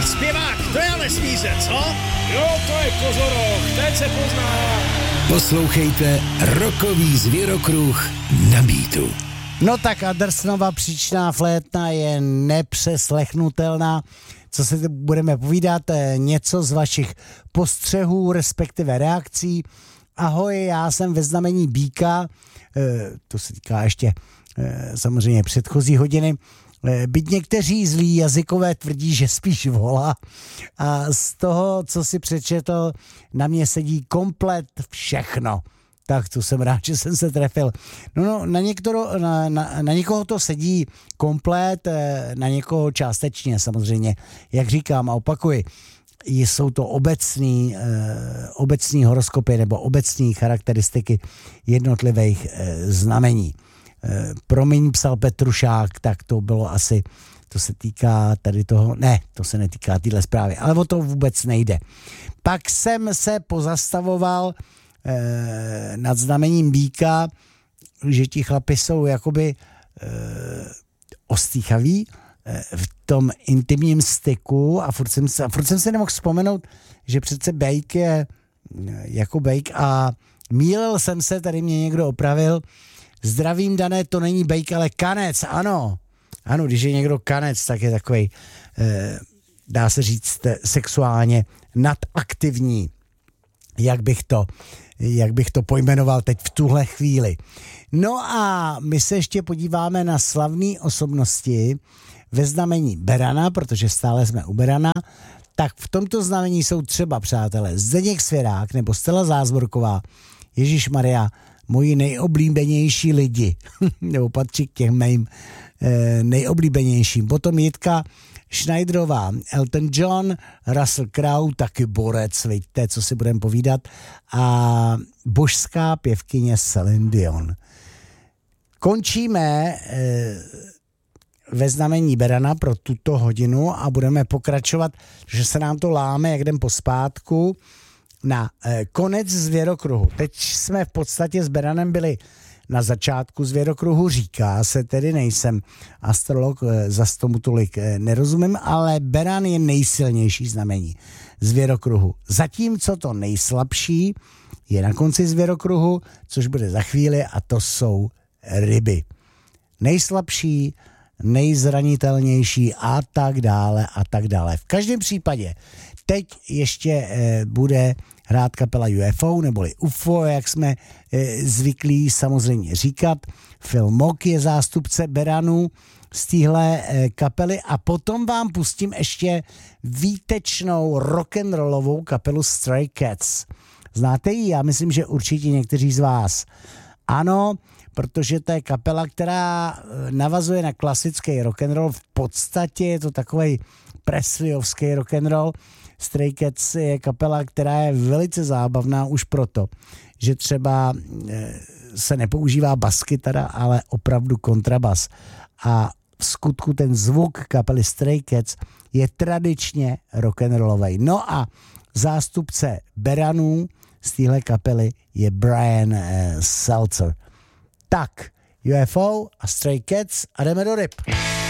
zpěvák, to je ale svíře, co? Jo, to je Kozoroch, teď se pozná. Poslouchejte Rockový zvěrokruh na Beatu. No tak Andersnova příčná flétna je nepřeslechnutelná. Co si budeme povídat, něco z vašich postřehů, respektive reakcí. Ahoj, já jsem ve znamení býka, to se týká ještě samozřejmě předchozí hodiny. Byť někteří zlí jazykové tvrdí, že spíš volá, a z toho, co si přečetl, na mě sedí komplet všechno. Tak to jsem rád, že jsem se trefil. No, na někoho to sedí komplet, na někoho částečně samozřejmě. Jak říkám a opakuji, jsou to obecní horoskopy nebo obecní charakteristiky jednotlivých znamení. Promiň, psal Petrušák, tak to bylo asi, to se týká tady toho, ne, to se netýká téhle zprávy, ale o to vůbec nejde. Pak jsem se pozastavoval nad znamením býka, že ti chlapi jsou jakoby ostýchaví v tom intimním styku a furt jsem si nemohl vzpomenout, že přece bejk je jako bejk a mýlil jsem se, tady mě někdo opravil. Zdravím, Dané, to není bejk, ale kanec, ano. Ano, když je někdo kanec, tak je takovej, dá se říct, sexuálně nadaktivní. Jak bych to pojmenoval teď v tuhle chvíli. No a my se ještě podíváme na slavné osobnosti ve znamení Berana, protože stále jsme u Berana. Tak v tomto znamení jsou třeba, přátelé, Zdeněk Svěrák nebo Stella Zázvorková, Ježišmarja, moji nejoblíbenější lidi, nebo patří k těm mým nejoblíbenějším. Potom Jitka Schneiderová, Elton John, Russell Crowe, taky borec, víte, co si budeme povídat, a božská pěvkyně Celine Dion. Končíme ve znamení Berana pro tuto hodinu a budeme pokračovat, že se nám to láme, jak jdem pospátku, na konec zvěrokruhu. Teď jsme v podstatě s Beranem byli na začátku zvěrokruhu, říká se, tedy nejsem astrolog, zas tomu tolik nerozumím, ale Beran je nejsilnější znamení zvěrokruhu. Zatímco to nejslabší je na konci zvěrokruhu, což bude za chvíli, a to jsou ryby. Nejslabší, nejzranitelnější a tak dále a tak dále. V každém případě teď ještě bude hrát kapela UFO, neboli UFO, jak jsme zvyklí samozřejmě říkat. Phil Mock je zástupce Beranu z téhle kapely a potom vám pustím ještě výtečnou rock'n'rollovou kapelu Stray Cats. Znáte ji? Já myslím, že určitě někteří z vás. Ano, protože to je kapela, která navazuje na klasický rock'n'roll. V podstatě je to takovej Presleyovský rock'n'roll. Stray Cats je kapela, která je velice zábavná už proto, že třeba se nepoužívá baskytara, ale opravdu kontrabas. A v skutku ten zvuk kapely Stray Cats je tradičně rock'n'rollovej. No a zástupce Beranů z téhle kapely je Brian Seltzer. Tak, UFO a Stray Cats a jdeme do ryb.